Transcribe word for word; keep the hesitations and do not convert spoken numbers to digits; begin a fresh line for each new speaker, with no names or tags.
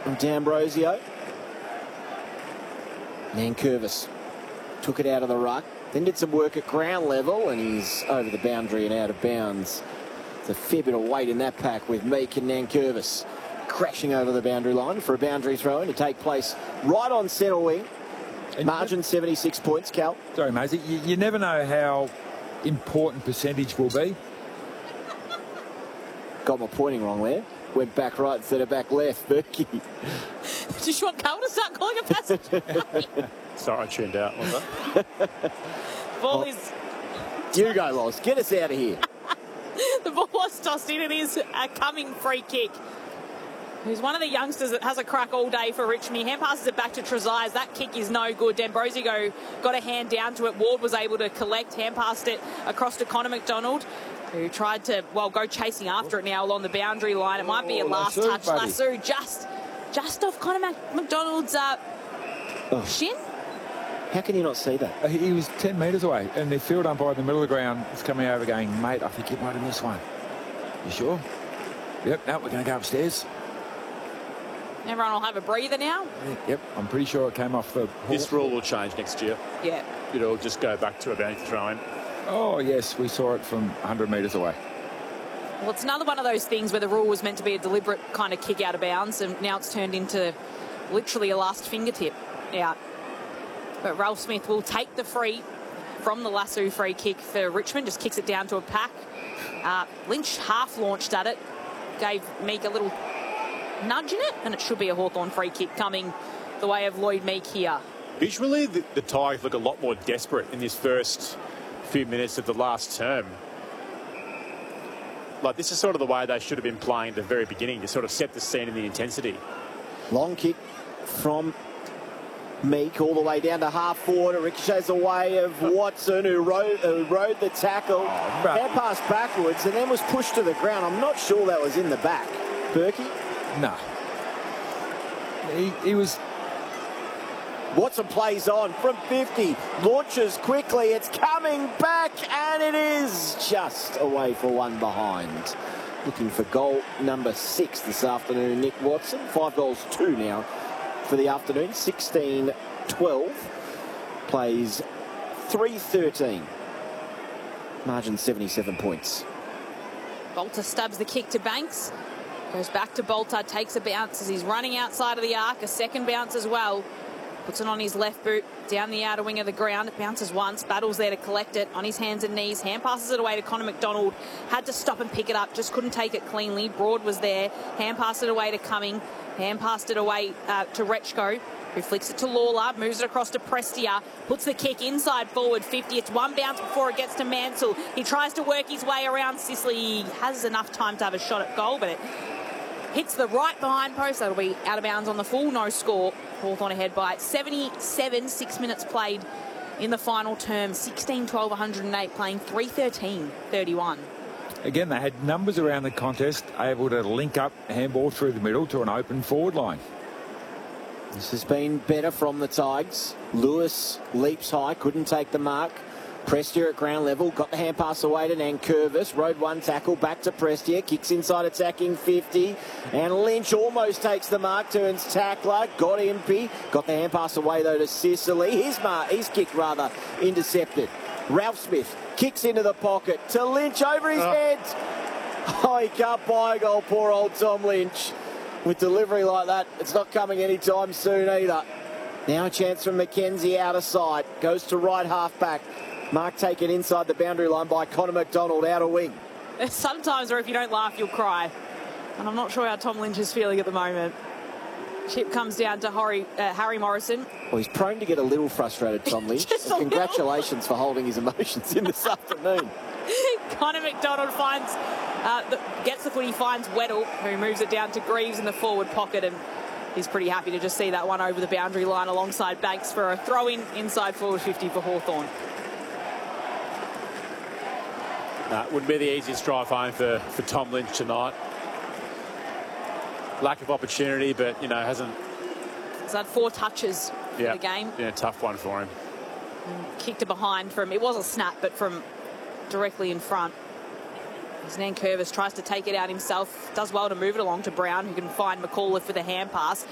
from D'Ambrosio. Nankervis took it out of the ruck, then did some work at ground level, and he's over the boundary and out of bounds. There's a fair bit of weight in that pack with Meek and Nankervis crashing over the boundary line for a boundary throw-in to take place right on centre wing. And margin seventy-six points, Cal.
Sorry, Maisie. You, you never know how important percentage will be.
Got my pointing wrong there. Went back right instead of back left. Berkey.
Did you want Carl to start calling a passage?
Sorry, I tuned out. Was that?
Ball
oh.
is...
You go, Loz. Get us out of here.
The ball was tossed in. It is a coming free kick. Who's one of the youngsters that has a crack all day for Richmond. He hand passes it back to Trezise. That kick is no good. D'Ambrosio got a hand down to it. Ward was able to collect, hand passed it across to Connor McDonald, who tried to, well, go chasing after it now along the boundary line. It might be a last
Lasso,
touch.
buddy.
Lasso just, just off Connor Mac McDonald's uh,
Oh.
shin.
How can you not see that?
Uh, He was ten metres away, and the field umpire in the middle of the ground is coming over going, mate, I think you might have missed one. You sure? Yep, now we're going to go upstairs.
Everyone will have a breather now.
Yep, I'm pretty sure it came off the...
This rule will change next year.
Yeah.
It'll just go back to a boundary throw-in.
Oh, yes, we saw it from one hundred metres away.
Well, it's another one of those things where the rule was meant to be a deliberate kind of kick out of bounds, and now it's turned into literally a last fingertip out. But Ralph Smith will take the free from the Lasso free kick for Richmond, just kicks it down to a pack. Uh, Lynch half launched at it, gave Meek a little nudge in it, and it should be a Hawthorn free kick coming the way of Lloyd Meek here.
Visually, the, the Tigers look a lot more desperate in this first few minutes of the last term. Like, this is sort of the way they should have been playing at the very beginning to sort of set the scene and the intensity.
Long kick from Meek all the way down to half forward. It ricochets away of Watson, who rode, uh, rode the tackle.
Oh, right.
Hand passed backwards and then was pushed to the ground. I'm not sure that was in the back. Berkey?
No. He, he was...
Watson plays on from fifty, launches quickly, it's coming back, and it is just away for one behind. Looking for goal number six this afternoon, Nick Watson. Five goals, two now for the afternoon, sixteen twelve. Plays three thirteen. Margin seventy-seven points.
Bolter stabs the kick to Banks. Goes back to Bolter, takes a bounce as he's running outside of the arc. A second bounce as well. Puts it on his left boot, down the outer wing of the ground. It bounces once, battles there to collect it on his hands and knees. Hand passes it away to Connor McDonald. Had to stop and pick it up, just couldn't take it cleanly. Broad was there. Hand passed it away to Cumming. Hand passed it away uh, to Rechko, who flicks it to Lawler, moves it across to Prestia, puts the kick inside forward fifty. It's one bounce before it gets to Mansell. He tries to work his way around Sicily. He has enough time to have a shot at goal, but it hits the right behind post. That'll be out of bounds on the full, no score. Hawthorn ahead by seventy-seven, six minutes played in the final term. sixteen twelve, one hundred eight, playing three thirteen, thirty-one.
Again, they had numbers around the contest, able to link up handball through the middle to an open forward line.
This has been better from the Tigers. Lewis leaps high, couldn't take the mark. Prestia at ground level, got the hand pass away to Nankervis, rode one tackle, back to Prestia, kicks inside attacking fifty, and Lynch almost takes the mark, turns tackler, got Impey, got the hand pass away though to Sicily. His mark, his kick rather, intercepted. Ralph Smith kicks into the pocket to Lynch over his oh. head. Oh, he can't buy a goal, poor old Tom Lynch. With delivery like that, it's not coming anytime soon either. Now a chance from McKenzie out of sight, goes to right half back. Mark taken inside the boundary line by Connor McDonald, out of wing.
There's sometimes where if you don't laugh, you'll cry. And I'm not sure how Tom Lynch is feeling at the moment. Chip comes down to Harry, uh, Harry Morrison.
Well, he's prone to get a little frustrated, Tom Lynch. Congratulations for holding his emotions in this afternoon.
Connor McDonald finds, uh, the, gets the footy, finds Weddle, who moves it down to Greaves in the forward pocket, and he's pretty happy to just see that one over the boundary line alongside Banks for a throw-in inside forward fifty for Hawthorn.
That uh, wouldn't be the easiest drive home for, for Tom Lynch tonight. Lack of opportunity, but, you know, hasn't...
He's had four touches
yeah,
for the game.
Yeah, tough one for him.
And kicked it behind from... It was a snap, but from directly in front. As Nankervis tries to take it out himself. Does well to move it along to Brown, who can find McAuliffe with a hand pass.